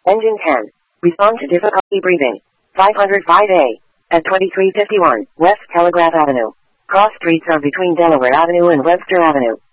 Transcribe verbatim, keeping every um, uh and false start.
Engine ten. Respond to difficulty breathing. five oh five A. At twenty-three fifty-one West Telegraph Avenue. Cross streets are between Delaware Avenue and Webster Avenue.